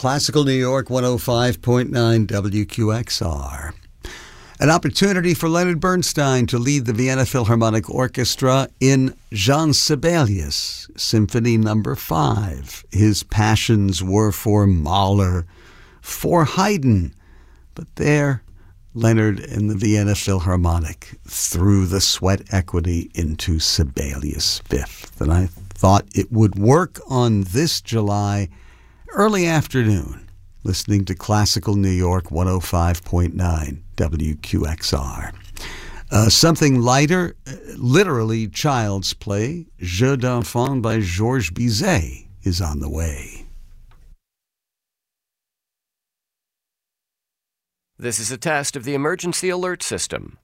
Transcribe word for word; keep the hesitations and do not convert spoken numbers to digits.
Classical New York one oh five point nine W Q X R. An opportunity for Leonard Bernstein to lead the Vienna Philharmonic Orchestra in Jean Sibelius, Symphony Number five. His passions were for Mahler, for Haydn, but there, Leonard and the Vienna Philharmonic threw the sweat equity into Sibelius Fifth. And I thought it would work on this July early afternoon, listening to Classical New York one oh five point nine W Q X R. Uh, something lighter, literally child's play, Jeux d'enfants by Georges Bizet is on the way. This is a test of the emergency alert system.